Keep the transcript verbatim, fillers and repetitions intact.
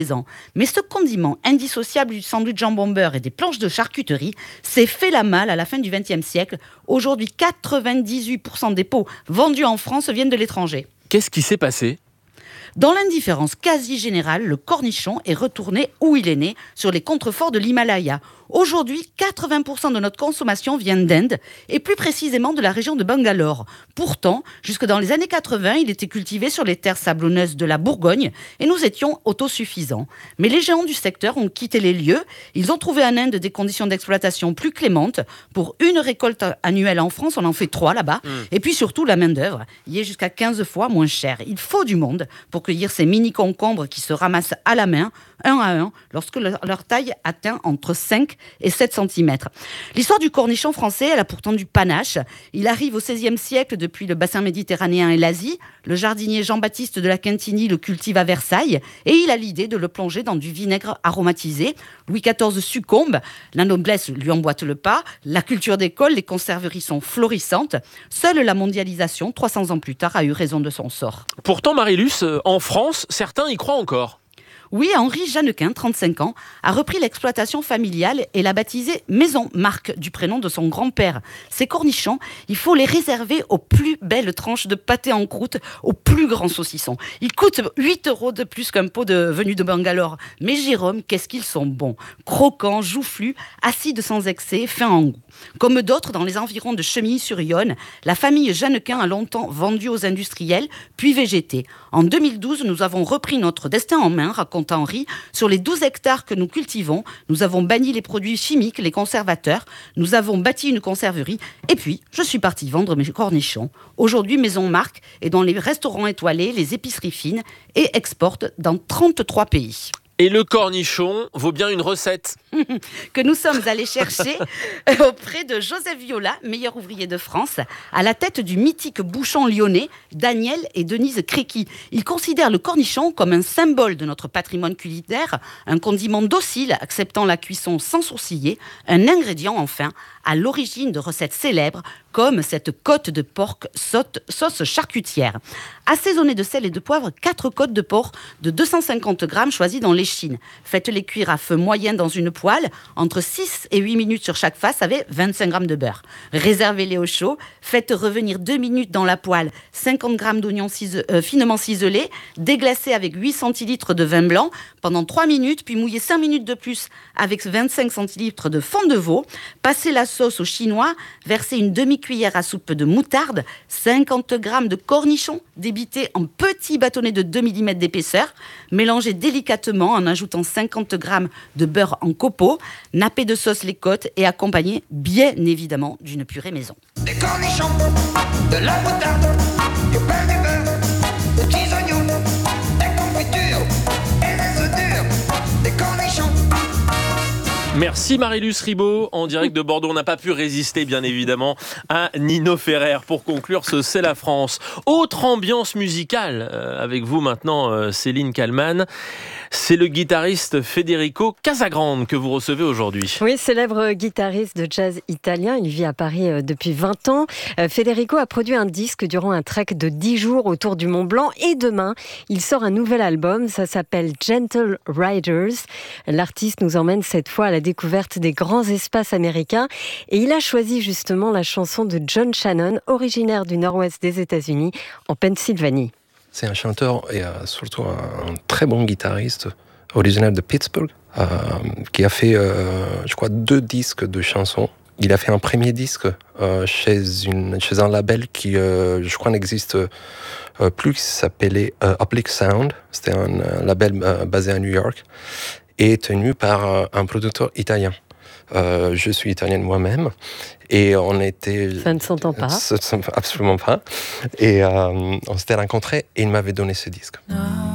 ans. Mais ce condiment indissociable du sandwich jambon beurre et des planches de charcuterie s'est fait la malle à la fin du vingtième siècle. Aujourd'hui, quatre-vingt-dix-huit pour cent des pots vendus en France viennent de l'étranger. Qu'est-ce qui s'est passé ? Dans l'indifférence quasi générale, le cornichon est retourné où il est né, sur les contreforts de l'Himalaya. Aujourd'hui, quatre-vingts pour cent de notre consommation vient d'Inde, et plus précisément de la région de Bangalore. Pourtant, jusque dans les années quatre-vingts, il était cultivé sur les terres sablonneuses de la Bourgogne, et nous étions autosuffisants. Mais les géants du secteur ont quitté les lieux. Ils ont trouvé en Inde des conditions d'exploitation plus clémentes. Pour une récolte annuelle en France, on en fait trois là-bas. Mmh. Et puis surtout, la main-d'œuvre y est jusqu'à quinze fois moins chère. Il faut du monde pour cueillir ces mini-concombres qui se ramassent à la main, un à un, lorsque leur, leur taille atteint entre cinq et sept centimètres. L'histoire du cornichon français, elle a pourtant du panache. Il arrive au seizième siècle depuis le bassin méditerranéen et l'Asie. Le jardinier Jean-Baptiste de la Quintinie le cultive à Versailles et il a l'idée de le plonger dans du vinaigre aromatisé. Louis quatorze succombe, la noblesse lui emboîte le pas, la culture décolle, les conserveries sont florissantes. Seule la mondialisation, trois cents ans plus tard, a eu raison de son sort. Pourtant, Marie-Luce, en France, certains y croient encore. Oui, Henri Jeannequin, trente-cinq ans, a repris l'exploitation familiale et l'a baptisée Maison Marc, du prénom de son grand-père. Ces cornichons, il faut les réserver aux plus belles tranches de pâté en croûte, aux plus grands saucissons. Ils coûtent huit euros de plus qu'un pot de, venu de Bangalore. Mais Jérôme, qu'est-ce qu'ils sont bons. Croquants, joufflus, acides sans excès, fins en goût. Comme d'autres dans les environs de Chemilly-sur-Yonne, la famille Jeannequin a longtemps vendu aux industriels, puis végété. En deux mille douze, nous avons repris notre destin en main, raconte Henri. Sur les douze hectares que nous cultivons, nous avons banni les produits chimiques, les conservateurs. Nous avons bâti une conserverie. Et puis, je suis partie vendre mes cornichons. Aujourd'hui, Maison Marc est dans les restaurants étoilés, les épiceries fines et exporte dans trente-trois pays. Et le cornichon vaut bien une recette que nous sommes allés chercher auprès de Joseph Viola, meilleur ouvrier de France, à la tête du mythique bouchon lyonnais Daniel et Denise Créqui. Ils considèrent le cornichon comme un symbole de notre patrimoine culinaire, un condiment docile acceptant la cuisson sans sourciller, un ingrédient enfin à l'origine de recettes célèbres comme cette côte de porc sauce charcutière. Assaisonnez de sel et de poivre quatre côtes de porc de deux cent cinquante grammes choisies dans l'échine. Faites-les cuire à feu moyen dans une poêle, entre six et huit minutes sur chaque face avec vingt-cinq grammes de beurre. Réservez-les au chaud, faites revenir deux minutes dans la poêle cinquante grammes d'oignons cise- euh, finement ciselés, déglacés avec huit centilitres de vin blanc pendant trois minutes, puis mouillez cinq minutes de plus avec vingt-cinq centilitres de fond de veau. Passez la sauce au chinois, versez une demi-cuillère à soupe de moutarde, cinquante grammes de cornichons débités en petits bâtonnets de deux millimètres d'épaisseur, mélangez délicatement en ajoutant cinquante grammes de beurre en copeaux, nappez de sauce les côtes et accompagnez bien évidemment d'une purée maison. Des cornichons, de la moutarde, du pain du beurre, de petits oignons, des confitures et des œufs durs, des cornichons. Merci Marie-Luce Ribaud, en direct de Bordeaux. On n'a pas pu résister, bien évidemment, à Nino Ferrer. Pour conclure ce C'est la France. Autre ambiance musicale, euh, avec vous maintenant, euh, Céline Kallmann. C'est le guitariste Federico Casagrande que vous recevez aujourd'hui. Oui, célèbre guitariste de jazz italien. Il vit à Paris euh, depuis vingt ans. Euh, Federico a produit un disque durant un trek de dix jours autour du Mont Blanc. Et demain, il sort un nouvel album. Ça s'appelle Gentle Riders. L'artiste nous emmène cette fois à la découverte des grands espaces américains. Et il a choisi justement la chanson de John Shannon, originaire du nord-ouest des États-Unis, en Pennsylvanie. C'est un chanteur et euh, surtout un, un très bon guitariste originaire de Pittsburgh euh, qui a fait, euh, je crois, deux disques de chansons. Il a fait un premier disque euh, chez, une, chez un label qui, euh, je crois, n'existe euh, plus, qui s'appelait euh, Uplift Sound. C'était un, un label euh, basé à New York et tenu par euh, un producteur italien. Euh, je suis italien moi-même et on était... Ça ne s'entend pas. Absolument pas. Et euh, on s'était rencontrés et il m'avait donné ce disque.